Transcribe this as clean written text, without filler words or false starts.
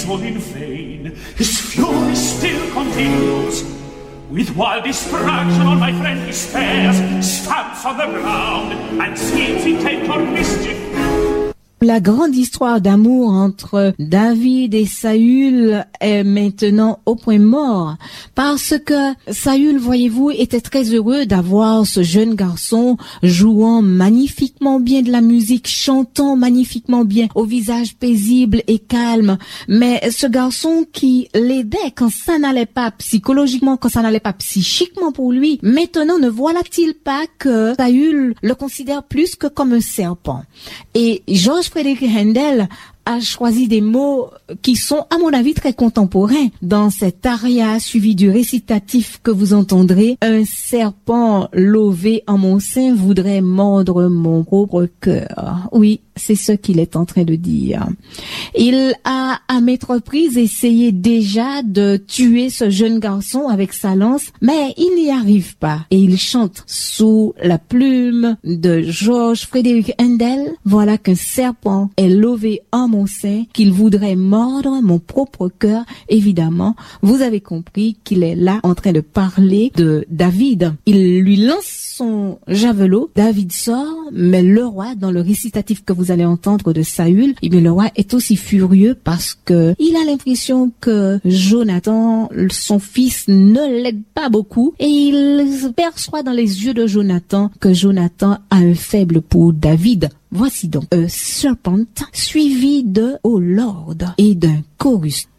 is all in vain. His fury still continues. With wild distraction on my friend he stares, stamps on the ground, and seems intent on mischief. La grande histoire d'amour entre David et Saül est maintenant au point mort parce que Saül, voyez-vous, était très heureux d'avoir ce jeune garçon jouant magnifiquement bien de la musique, chantant magnifiquement bien, au visage paisible et calme. Mais ce garçon qui l'aidait quand ça n'allait pas psychologiquement, quand ça n'allait pas psychiquement pour lui, maintenant ne voilà-t-il pas que Saül le considère plus que comme un serpent? Et Georges Frédéric Handel a choisi des mots qui sont, à mon avis, très contemporains dans cet aria suivi du récitatif que vous entendrez. Un serpent lové en mon sein voudrait mordre mon propre cœur. Oui, c'est ce qu'il est en train de dire. Il a, à maintes reprises, essayé déjà de tuer ce jeune garçon avec sa lance, mais il n'y arrive pas. Et il chante sous la plume de Georges Frédéric Handel. Voilà qu'un serpent est lové en mon sein, qu'il voudrait mordre mon propre cœur. Évidemment, vous avez compris qu'il est là en train de parler de David. Il lui lance son javelot, David sort, mais le roi, dans le récitatif que vous allez entendre de Saül, eh bien, le roi est aussi furieux parce que il a l'impression que Jonathan, son fils, ne l'aide pas beaucoup et il perçoit dans les yeux de Jonathan que Jonathan a un faible pour David. Voici donc A Serpent suivi de Oh Lord et d'un chorus